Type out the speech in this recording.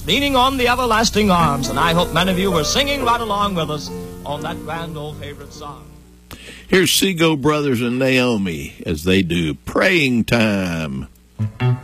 leaning on the everlasting arms. And I hope many of you were singing right along with us on that grand old favorite song. Here's Seago Brothers and Naomi as they do Praying Time.